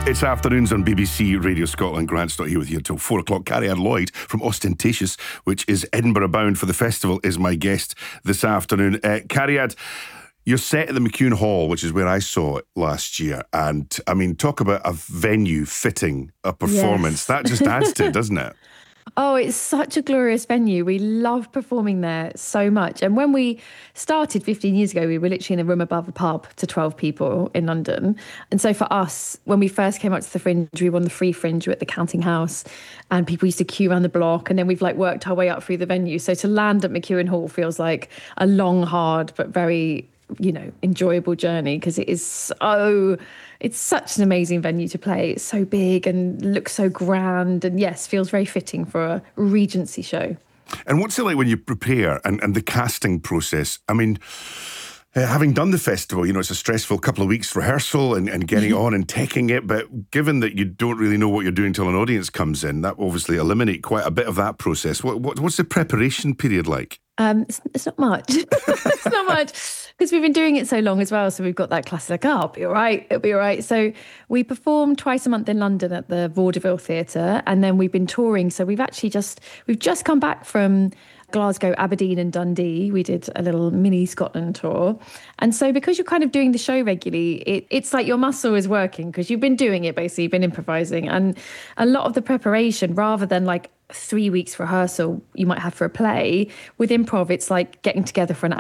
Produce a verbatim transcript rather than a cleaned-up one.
It's afternoons on B B C Radio Scotland. Grant Stott here with you until four o'clock. Carrie-Anne Lloyd from Ostentatious, which is Edinburgh bound for the festival, is my guest this afternoon. Uh, Carrie-Anne, you're set at the McEwan Hall, which is where I saw it last year. And, I mean, talk about a venue fitting a performance. Yes. That just adds to it, doesn't it? Oh, it's such a glorious venue. We love performing there so much. And when we started fifteen years ago, we were literally in a room above a pub to twelve people in London. And so for us, when we first came up to the Fringe, we won the free Fringe at the Counting House, and people used to queue around the block. And then we've like worked our way up through the venue. So to land at McEwan Hall feels like a long, hard, but very, you know, enjoyable journey, because it is so, it's such an amazing venue to play. It's so big and looks so grand, and yes, feels very fitting for a Regency show. And what's it like when you prepare and, and the casting process? I mean, uh, having done the festival, you know, it's a stressful couple of weeks rehearsal and, and getting on and taking it. But given that you don't really know what you're doing till an audience comes in, that obviously eliminate quite a bit of that process. What, what what's the preparation period like? Um, it's, it's not much. It's not much because we've been doing it so long as well. So we've got that classic, oh, I'll be all right, it'll be all right. So we perform twice a month in London at the Vaudeville Theatre, and then we've been touring. So we've actually just, we've just come back from Glasgow, Aberdeen and Dundee. We did a little mini Scotland tour. And so because you're kind of doing the show regularly, it, it's like your muscle is working because you've been doing it, basically, you've been improvising. And a lot of the preparation, rather than like three weeks rehearsal you might have for a play, with improv, it's like getting together for an